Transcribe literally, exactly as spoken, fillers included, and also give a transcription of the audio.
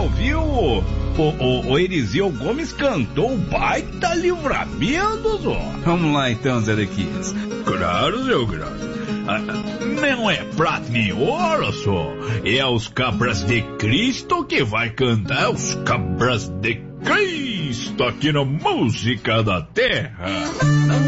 ouviu? O, o, o Eliseu Gomes cantou o baita livramento, ó. Vamos lá então, Zé Lequias. Claro, seu Graça. Ah, não é prata nem ouro, só. É os Cabras de Cristo que vai cantar os Cabras de Cristo aqui no Música da Terra.